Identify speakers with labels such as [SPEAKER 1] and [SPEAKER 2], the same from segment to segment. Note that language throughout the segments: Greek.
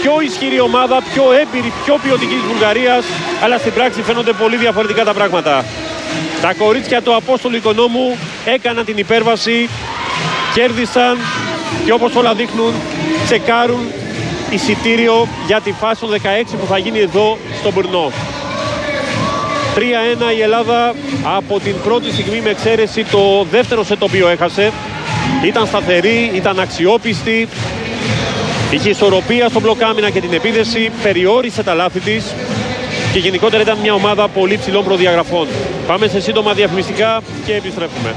[SPEAKER 1] πιο ισχυρή ομάδα, πιο έμπειρη, πιο ποιοτική της Βουλγαρίας, αλλά στην πράξη φαίνονται πολύ διαφορετικά τα πράγματα. Τα κορίτσια του Απόστολου Οικονόμου έκαναν την υπέρβαση, κέρδισαν και όπως όλα δείχνουν τσεκάρουν εισιτήριο για τη φάση των 16 που θα γίνει εδώ στο Μπρνό. 3-1 η Ελλάδα από την πρώτη στιγμή, με εξαίρεση το δεύτερο σετ το οποίο έχασε. Ήταν σταθερή, ήταν αξιόπιστη, είχε ισορροπία στο μπλοκ άμυνα και την επίδεση, περιόρισε τα λάθη της και γενικότερα ήταν μια ομάδα πολύ ψηλών προδιαγραφών. Πάμε σε σύντομα διαφημιστικά και επιστρέφουμε.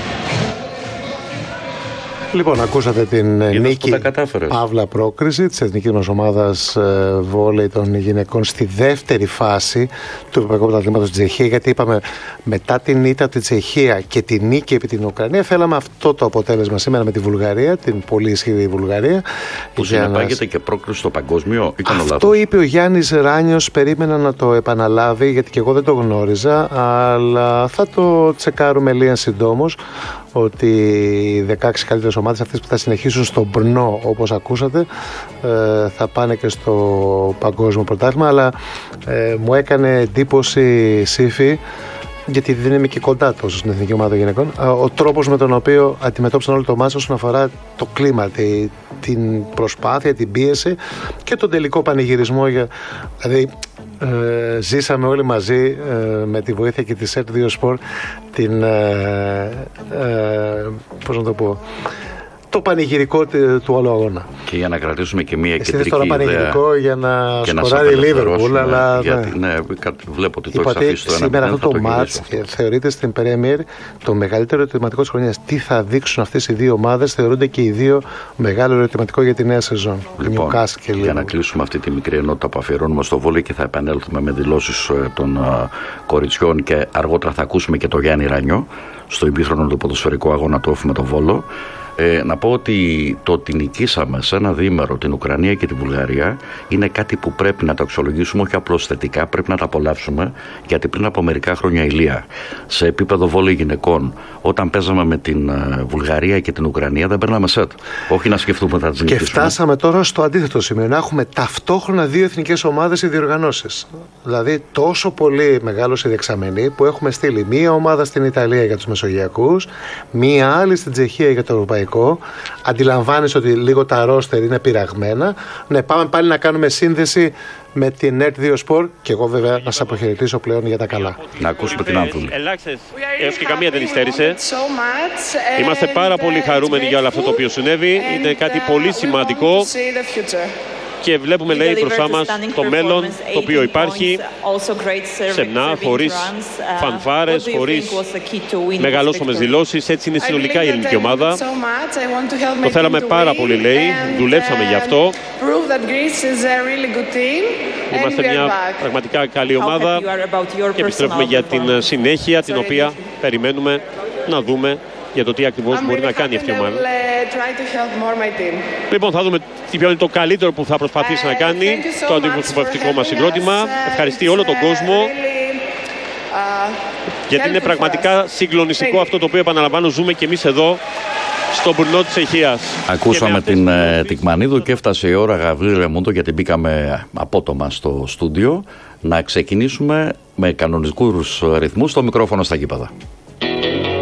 [SPEAKER 2] Λοιπόν, ακούσατε την νίκη παύλα πρόκριση της εθνικής μας ομάδας βόλεϊ των γυναικών στη δεύτερη φάση του Ευρωπαϊκού Πρωταθλήματος στην Τσεχία, γιατί είπαμε μετά την ήττα από την Τσεχία και τη νίκη επί την Ουκρανία θέλαμε αυτό το αποτέλεσμα σήμερα με τη Βουλγαρία, την πολύ ισχυρή Βουλγαρία.
[SPEAKER 3] Που συνεπάγεται και πρόκριση στο παγκόσμιο.
[SPEAKER 2] Αυτό είπε ο Γιάννης Ράνιος, περίμενα να το επαναλάβει γιατί και εγώ δεν το γνώριζα, αλλά θα το τσεκάρουμε λίγα συντόμως, ότι οι 16 καλύτερες ομάδες, αυτές που θα συνεχίσουν στο Μπρνό όπως ακούσατε, θα πάνε και στο παγκόσμιο πρωτάθλημα. Αλλά μου έκανε εντύπωση, Σύφη, γιατί δεν είμαι και κοντά τόσο στην εθνική ομάδα γυναικών, ο τρόπος με τον οποίο αντιμετώπισαν όλο το μάτς όσον αφορά το κλίμα, την προσπάθεια, την πίεση και τον τελικό πανηγυρισμό. Δηλαδή ζήσαμε όλοι μαζί με τη βοήθεια και της ΕΡΤ2 Sport πώς να το πω, το πανηγυρικό του όλου αγώνα.
[SPEAKER 3] Και για να κρατήσουμε και μια κεντρική ιδέα.
[SPEAKER 2] Τώρα πανηγυρικό για να σκοράρει η Λίβερπουλ, αλλά
[SPEAKER 3] βλέπω ότι το έχει αφήσει το ένα.
[SPEAKER 2] Σήμερα αυτό το μάτς θεωρείται στην Premier το μεγαλύτερο ερωτηματικό της χρονιάς. Τι θα δείξουν αυτές οι δύο ομάδες, θεωρούνται και οι δύο μεγάλο ερωτηματικό για τη νέα σεζόν.
[SPEAKER 3] Λοιπόν, για να κλείσουμε αυτή τη μικρή ενότητα που αφιερώνουμε στο βόλεϊ και θα επανέλθουμε με δηλώσεις των κοριτσιών και αργότερα θα ακούσουμε και το Γιάννη Ράνιο στο ημίχρονο του ποδοσφαιρικού αγώνα του ΟΦ με τον Βόλο. Να πω ότι το ότι νικήσαμε σε ένα διήμερο την Ουκρανία και τη Βουλγαρία είναι κάτι που πρέπει να το αξιολογήσουμε, όχι απλώς θετικά, πρέπει να τα απολαύσουμε, γιατί πριν από μερικά χρόνια, Ηλία, σε επίπεδο βόλεϊ γυναικών, όταν παίζαμε με την Βουλγαρία και την Ουκρανία, δεν παίρναμε σετ. Όχι να σκεφτούμε να τις νικήσουμε.
[SPEAKER 2] Και φτάσαμε τώρα στο αντίθετο σημείο, να έχουμε ταυτόχρονα δύο εθνικές ομάδες ή διοργανώσεις. Δηλαδή, τόσο πολύ μεγάλος η δεξαμενή που έχουμε στείλει μία ομάδα στην Ιταλία για τους Μεσογειακούς, μία άλλη στην Τσεχία για το Ευρωπαϊκό. Αντιλαμβάνεσαι ότι λίγο τα ρόστερ είναι πειραγμένα. Ναι, πάμε πάλι να κάνουμε σύνδεση με την ΕΡΤ2 Sport και εγώ βέβαια να σας αποχαιρετήσω πλέον για τα καλά.
[SPEAKER 3] Να ακούσουμε την Άνθουλη.
[SPEAKER 1] Ελάχιστες έως και καμία δεν υστέρησε. Είμαστε πάρα πολύ χαρούμενοι για όλο αυτό το οποίο συνέβη. Είναι κάτι πολύ σημαντικό. Και βλέπουμε, λέει, μπροστά μας το μέλλον το οποίο υπάρχει σεμνά, χωρίς φανφάρες, χωρίς μεγαλόσωμες δηλώσεις. Έτσι είναι συνολικά η ελληνική ομάδα. Το θέλαμε πάρα πολύ, λέει, δουλέψαμε γι' αυτό. Είμαστε μια πραγματικά καλή ομάδα και επιστρέφουμε για την συνέχεια, την οποία περιμένουμε να δούμε για το τι ακριβώς μπορεί να κάνει αυτή η ομάδα. Λοιπόν, θα δούμε ποιο είναι το καλύτερο που θα προσπαθήσει να κάνει το αντιπροσωπευτικό μας συγκρότημα. Ευχαριστεί όλο τον κόσμο, γιατί είναι πραγματικά συγκλονιστικό αυτό το οποίο, επαναλαμβάνω, ζούμε και εμείς εδώ στον Μπρνό της Τσεχίας.
[SPEAKER 3] Ακούσαμε την Τικμανίδου και έφτασε η ώρα, Γαβρίλε Μούντο, γιατί μπήκαμε απότομα στο στούντιο, να ξεκινήσουμε με κανονικούς ρυθμούς το μικρόφωνο στα γήπεδα.